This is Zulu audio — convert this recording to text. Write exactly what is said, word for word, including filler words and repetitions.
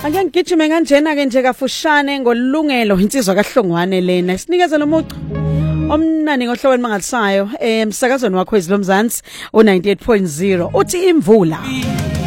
Ake ngigijime kanjena ke nje kafushane ngolungelo insizwa kaHlongwane lena sinikezela umucu omnani ngohlobeni mangalisayo emsakazweni wakho izilomzansi o ninety-eight point zero uthi imvula